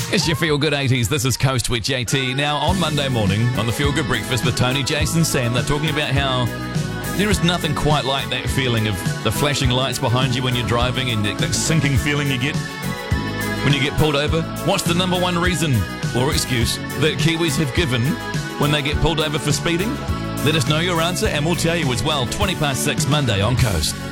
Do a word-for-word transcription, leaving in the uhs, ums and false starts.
It's your Feel Good eighties. This is Coast with J T. Now, on Monday morning, on the Feel Good Breakfast with Tony, Jason, Sam, they're talking about how there is nothing quite like that feeling of the flashing lights behind you when you're driving and that sinking feeling you get when you get pulled over. What's the number one reason or excuse that Kiwis have given when they get pulled over for speeding? Let us know your answer and we'll tell you as well. twenty past six Monday on Coast.